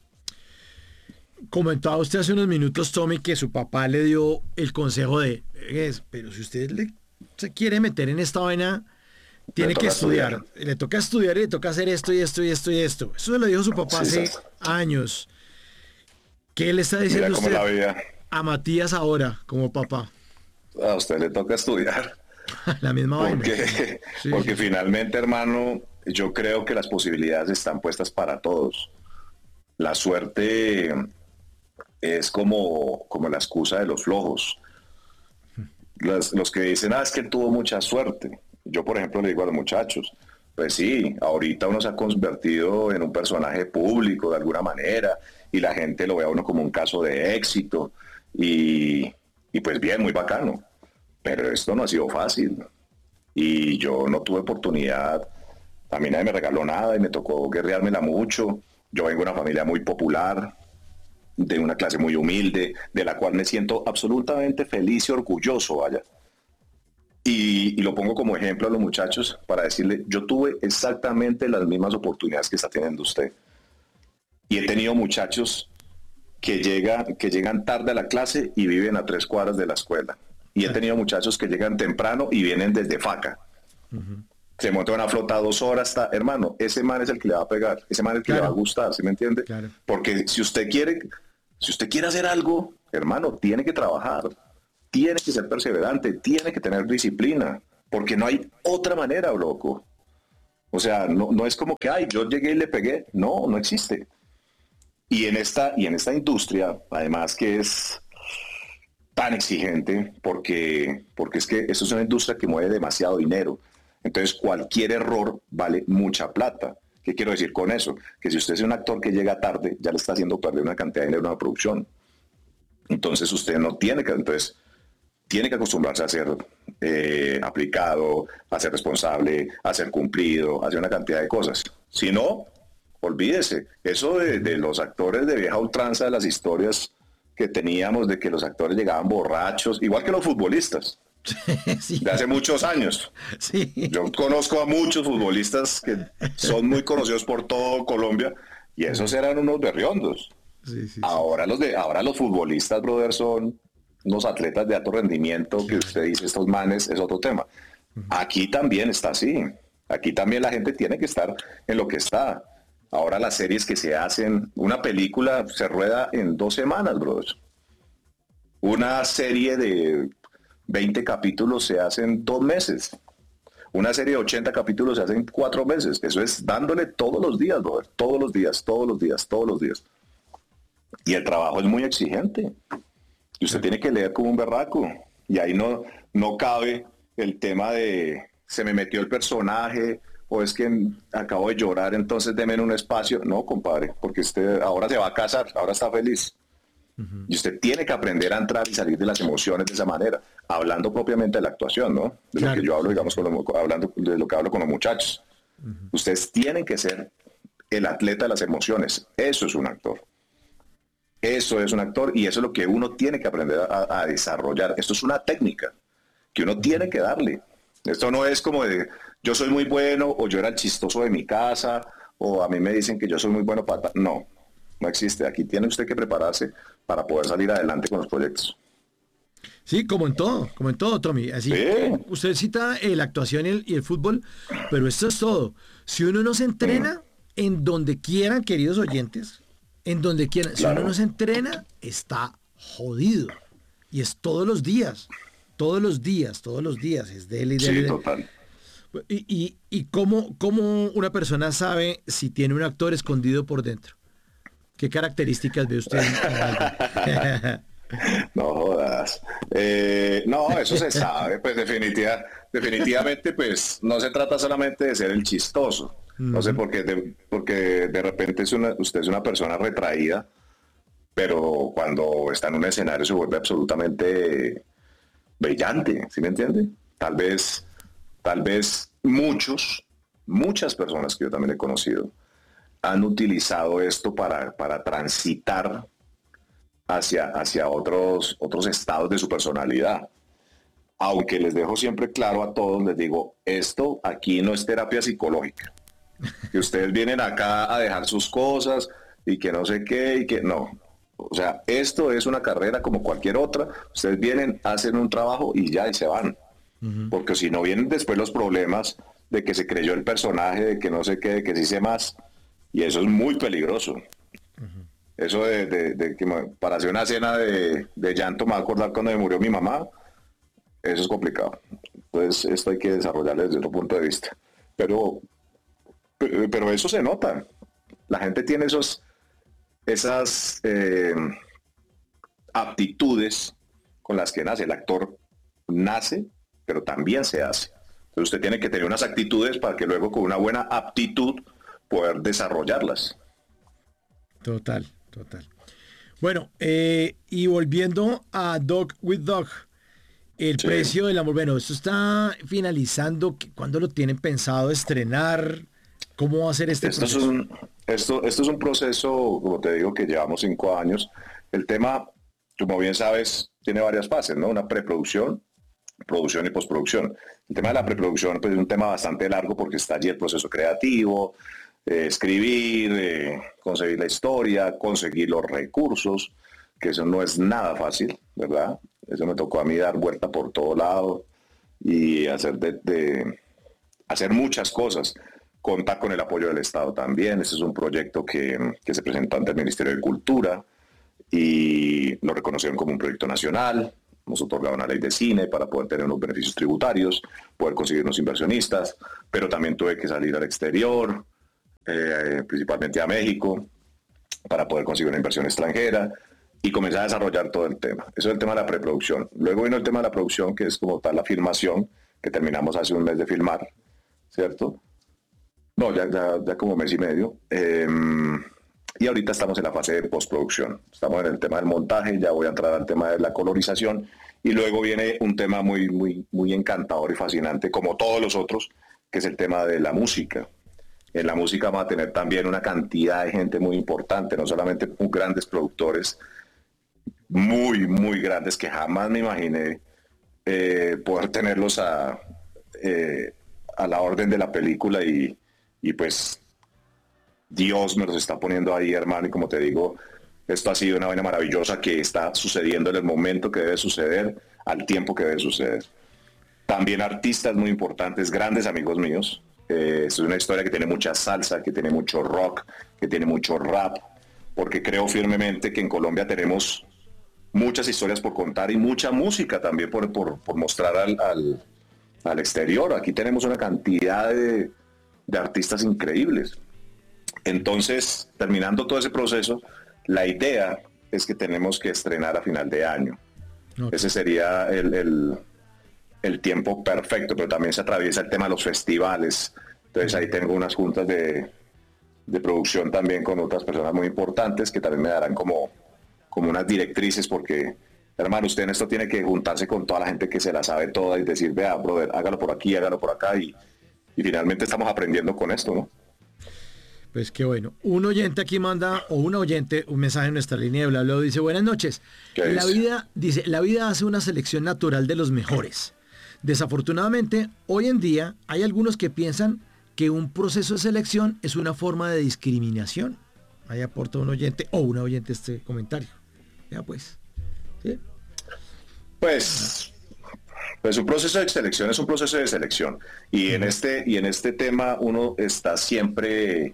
Comentaba usted hace unos minutos, Tommy, que su papá le dio el consejo de, pero si usted le, se quiere meter en esta vaina, tiene que estudiar. estudiar, le toca estudiar y le toca hacer esto y esto y esto y esto. Eso se lo dijo su papá sí, hace sí. años. ¿Qué le está diciendo usted la a Matías ahora como papá? A usted le toca estudiar. La misma porque, vaina. Sí, porque sí. Finalmente, hermano, yo creo que las posibilidades están puestas para todos. La suerte es como, como la excusa de los flojos. Los, los que dicen, ah, es que él tuvo mucha suerte. Yo, por ejemplo, le digo a los muchachos, pues sí, ahorita uno se ha convertido en un personaje público de alguna manera y la gente lo ve a uno como un caso de éxito y, y pues bien, muy bacano. Pero esto no ha sido fácil y yo no tuve oportunidad, a mí nadie me regaló nada y me tocó guerreármela mucho. Yo vengo de una familia muy popular, de una clase muy humilde, de la cual me siento absolutamente feliz y orgulloso, vaya. Y, y lo pongo como ejemplo a los muchachos para decirle, yo tuve exactamente las mismas oportunidades que está teniendo usted. Y he tenido muchachos que, llega, que llegan tarde a la clase y viven a tres cuadras de la escuela. Y he tenido muchachos que llegan temprano y vienen desde Faca. Uh-huh. Se montan una flota dos horas, está, hermano, ese man es el que le va a pegar, ese man es el que claro. le va a gustar, ¿sí me entiende? Claro. Porque si usted quiere, si usted quiere hacer algo, hermano, tiene que trabajar. Tiene que ser perseverante, tiene que tener disciplina, porque no hay otra manera, loco. O sea, no, no es como que, ay, yo llegué y le pegué. No, no existe. Y en esta, y en esta industria, además que es tan exigente, porque, porque es que esto es una industria que mueve demasiado dinero. Entonces, cualquier error vale mucha plata. ¿Qué quiero decir con eso? Que si usted es un actor que llega tarde, ya le está haciendo perder una cantidad de dinero en una producción. Entonces, usted no tiene que... Entonces, tiene que acostumbrarse a ser eh, aplicado, a ser responsable, a ser cumplido, a hacer una cantidad de cosas. Si no, olvídese. Eso de, de los actores de vieja ultranza, de las historias que teníamos de que los actores llegaban borrachos, igual que los futbolistas, sí. de hace muchos años. Sí. Yo conozco a muchos futbolistas que son muy conocidos por todo Colombia, Y esos eran unos berriondos. Sí, sí, Ahora sí. los de, ahora los futbolistas, brother, son unos atletas de alto rendimiento que usted Claro. dice, estos manes, es otro tema. Aquí también está así. Aquí también la gente tiene que estar en lo que está. Ahora las series que se hacen, una película se rueda en dos semanas, brother. Una serie de veinte capítulos se hace en dos meses. Una serie de ochenta capítulos se hace en cuatro meses. Eso es dándole todos los días, brother. Todos los días, todos los días, todos los días. Y el trabajo es muy exigente. Y usted Claro. tiene que leer como un berraco. Y ahí no, no cabe el tema de se me metió el personaje o es que acabo de llorar, entonces deme en un espacio. No, compadre, porque usted ahora se va a casar, ahora está feliz. Ujú. Y usted tiene que aprender a entrar y salir de las emociones de esa manera, hablando propiamente de la actuación, ¿no? De lo que Claro, yo hablo, sí, sí, digamos, sí. con los, hablando de lo que hablo con los muchachos. Ujú. Ustedes tienen que ser el atleta de las emociones. Eso es un actor. Eso es un actor y eso es lo que uno tiene que aprender a, a desarrollar. Esto es una técnica que uno tiene que darle. Esto no es como de yo soy muy bueno o yo era el chistoso de mi casa o a mí me dicen que yo soy muy bueno para... No, no existe. Aquí tiene usted que prepararse para poder salir adelante con los proyectos. Sí, como en todo, como en todo, Tommy. Así, Sí. eh, usted cita eh, la actuación y el, y el fútbol, pero esto es todo. Si uno no se Mm, entrena en donde quieran, queridos oyentes, en donde quieran, si uno no claro. se entrena, está jodido. Y es todos los días, todos los días, todos los días, es dele y dele. y Sí, dele. total. Y, y, y cómo, cómo una persona sabe si tiene un actor escondido por dentro. ¿Qué características ve usted en, en alguien? No jodas. Eh, no, eso se sabe, pues definitiva, definitivamente, pues no se trata solamente de ser el chistoso. No sé Ujú. por qué, de, porque de repente es una, usted es una persona retraída, pero cuando está en un escenario se vuelve absolutamente brillante, ¿sí me entiende? Tal vez, tal vez muchos, muchas personas que yo también he conocido han utilizado esto para, para transitar hacia, hacia otros, otros estados de su personalidad. Aunque les dejo siempre claro a todos, les digo, esto aquí no es terapia psicológica. Que ustedes vienen acá a dejar sus cosas y que no sé qué y que no. O sea, esto es una carrera como cualquier otra. Ustedes vienen, hacen un trabajo y ya y se van. Ujú. Porque si no vienen después los problemas de que se creyó el personaje, de que no sé qué, de que sí sé más. Y eso es muy peligroso. Eso de, de, de que me- para hacer una cena de, de llanto me va a acordar cuando me murió mi mamá, eso es complicado. Entonces, esto hay que desarrollarlo desde otro punto de vista. Pero, pe- pero eso se nota. La gente tiene esos, esas eh, aptitudes con las que nace. El actor nace, pero también se hace. Entonces, usted tiene que tener unas actitudes para que luego con una buena aptitud poder desarrollarlas. Total, total. Bueno, eh, y volviendo a Dog with Dog, el Sí. precio del amor. Bueno, esto está finalizando. ¿Qué- ¿Cuándo lo tienen pensado estrenar? ¿Cómo va a ser este Esto es proceso? un, esto, esto es un proceso, como te digo, que llevamos cinco años. El tema, como bien sabes, tiene varias fases, ¿no? Una preproducción, producción y postproducción. El tema de la Ujú. preproducción pues, es un tema bastante largo porque está allí el proceso creativo, eh, escribir, eh, conseguir la historia, conseguir los recursos, que eso no es nada fácil, ¿verdad? Eso me tocó a mí dar vuelta por todo lado y hacer de, de hacer muchas cosas. Contar con el apoyo del Estado también. Este es un proyecto que, que se presentó ante el Ministerio de Cultura y lo reconocieron como un proyecto nacional. Nos otorgaron una ley de cine para poder tener unos beneficios tributarios, poder conseguir unos inversionistas, pero también tuve que salir al exterior, eh, principalmente a México, para poder conseguir una inversión extranjera y comenzar a desarrollar todo el tema. Eso es el tema de la preproducción. Luego vino el tema de la producción, que es como tal la filmación, que terminamos hace un mes de filmar, ¿cierto? No, ya, ya, ya como mes y medio. Eh, y ahorita estamos en la fase de postproducción. Estamos en el tema del montaje, ya voy a entrar al tema de la colorización. Y luego viene un tema muy, muy, muy encantador y fascinante, como todos los otros, que es el tema de la música. En la música vamos a tener también una cantidad de gente muy importante, no solamente grandes productores, muy, muy grandes, que jamás me imaginé eh, poder tenerlos a, eh, a la orden de la película y, y pues Dios me los está poniendo ahí, hermano, y como te digo, esto ha sido una vaina maravillosa que está sucediendo en el momento que debe suceder, al tiempo que debe suceder. También artistas muy importantes, grandes amigos míos. Eh, es una historia que tiene mucha salsa, que tiene mucho rock, que tiene mucho rap, porque creo firmemente que en Colombia tenemos muchas historias por contar y mucha música también por, por, por mostrar al, al, al exterior. Aquí tenemos una cantidad de, de artistas increíbles. Entonces, terminando todo ese proceso, la idea es que tenemos que estrenar a final de año. Okay. Ese sería el, el, el tiempo perfecto, pero también se atraviesa el tema de los festivales. Entonces ahí tengo unas juntas de, de producción también con otras personas muy importantes que también me darán como, como unas directrices, porque, hermano, usted en esto tiene que juntarse con toda la gente que se la sabe toda y decir, vea, brother, hágalo por aquí, hágalo por acá, y, y finalmente estamos aprendiendo con esto, ¿no? Pues qué bueno. Un oyente aquí manda, o una oyente, un mensaje en nuestra línea de bla bla, dice, buenas noches. La vida, dice, la vida hace una selección natural de los mejores. Desafortunadamente, hoy en día hay algunos que piensan que un proceso de selección es una forma de discriminación. Ahí aporta un oyente, o una oyente este comentario. Ya pues. ¿Sí? Pues... Pues un proceso de selección es un proceso de selección. Y en este, y en este tema uno está siempre...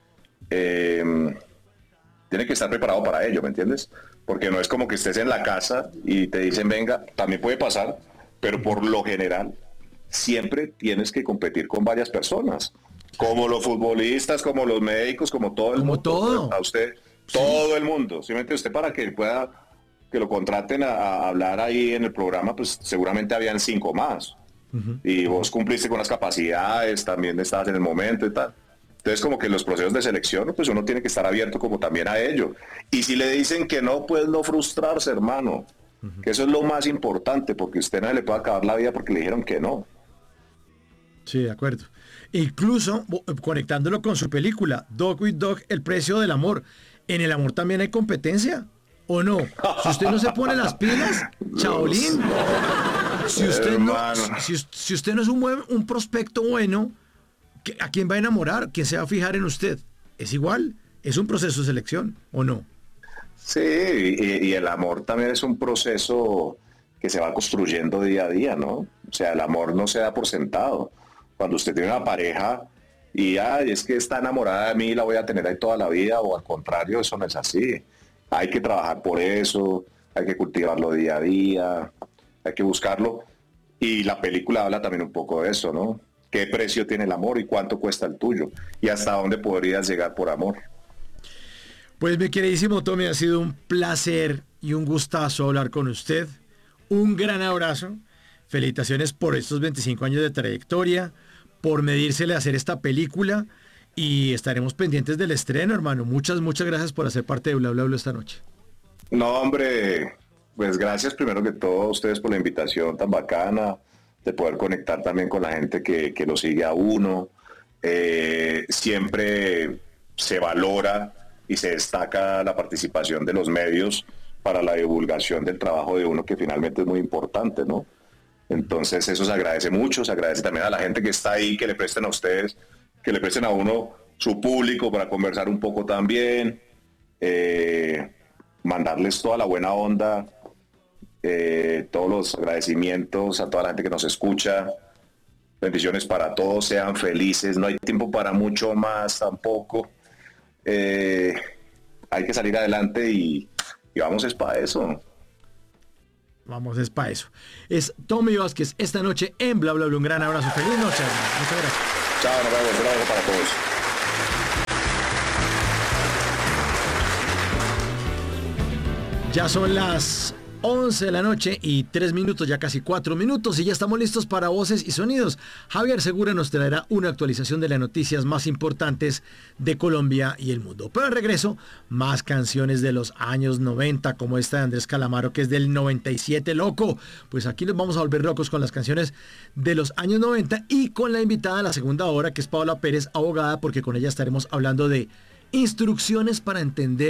Eh, tiene que estar preparado para ello, ¿me entiendes? Porque no es como que estés en la casa y te dicen venga, también puede pasar, pero por lo general siempre tienes que competir con varias personas, como los futbolistas, como los médicos, como todo el como mundo. Todo. A usted, sí. Todo el mundo. Simplemente usted para que pueda que lo contraten a, a hablar ahí en el programa, pues seguramente habían cinco más. Uh-huh. Y vos cumpliste con las capacidades, también estabas en el momento y tal. Entonces, como que los procesos de selección, pues uno tiene que estar abierto como también a ello. Y si le dicen que no, pues no frustrarse, hermano. Uh-huh. Que eso es lo más importante, porque usted no le puede acabar la vida porque le dijeron que no. Sí, de acuerdo. Incluso, conectándolo con su película, Dog with Dog, El precio del amor. ¿En el amor también hay competencia? ¿O no? Si usted no se pone las pilas, Chaolín. Si usted no, si, si usted no es un, buen, un prospecto bueno, ¿a quién va a enamorar? ¿Quién se va a fijar en usted? Es igual, es un proceso de selección, ¿o no? Sí, y, y el amor también es un proceso que se va construyendo día a día, ¿no? O sea, el amor no se da por sentado. Cuando usted tiene una pareja y ay, es que está enamorada de mí y la voy a tener ahí toda la vida, o al contrario, eso no es así. Hay que trabajar por eso, hay que cultivarlo día a día, hay que buscarlo. Y la película habla también un poco de eso, ¿no? ¿Qué precio tiene el amor y cuánto cuesta el tuyo? Y hasta dónde podrías llegar por amor. Pues mi queridísimo Tommy, ha sido un placer y un gustazo hablar con usted. Un gran abrazo. Felicitaciones por estos veinticinco años de trayectoria, por medírsele a hacer esta película. Y estaremos pendientes del estreno, hermano. Muchas, muchas gracias por hacer parte de Bla Bla Bla esta noche. No, hombre, pues gracias primero que todo a ustedes por la invitación tan bacana, de poder conectar también con la gente que, que lo sigue a uno. Eh, siempre se valora y se destaca la participación de los medios para la divulgación del trabajo de uno, que finalmente es muy importante, ¿no? Entonces eso se agradece mucho, se agradece también a la gente que está ahí, que le presten a ustedes, que le presten a uno su público para conversar un poco también, eh, mandarles toda la buena onda, eh, todos los agradecimientos a toda la gente que nos escucha. Bendiciones para todos, sean felices, no hay tiempo para mucho más tampoco. Eh, hay que salir adelante y, y vamos es para eso. Vamos es para eso. Es Tommy Vázquez esta noche en Bla Bla Bla. Un gran abrazo, feliz noche, hermano. Muchas gracias. Chao, nos vemos, un abrazo para todos. Ya son las once de la noche y tres minutos, ya casi cuatro minutos, y ya estamos listos para Voces y Sonidos. Javier Segura nos traerá una actualización de las noticias más importantes de Colombia y el mundo. Pero al regreso, más canciones de los años noventa, como esta de Andrés Calamaro, que es del noventa y siete, loco. Pues aquí nos vamos a volver locos con las canciones de los años noventa y con la invitada a la segunda hora, que es Paola Pérez, abogada, porque con ella estaremos hablando de instrucciones para entender